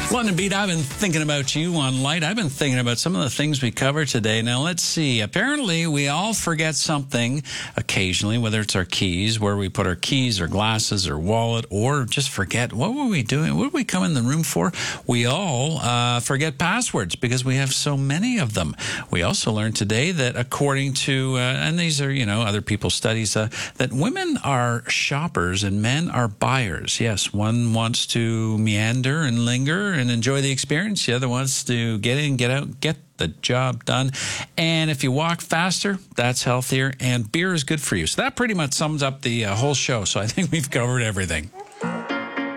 London Beat, I've been thinking about you on Light. I've been thinking about some of the things we covered today. Now, let's see. Apparently, we all forget something occasionally, whether it's our keys, where we put our keys or glasses or wallet, or just forget, what were we doing? What did we come in the room for? We all forget passwords because we have so many of them. We also learned today that according to, and these are, other people's studies, that women are shoppers and men are buyers. Yes, one wants to meander and linger and enjoy the experience. The other wants to get in, get out, get the job done. And if you walk faster, that's healthier, and beer is good for you. So that pretty much sums up the whole show. So I think we've covered everything.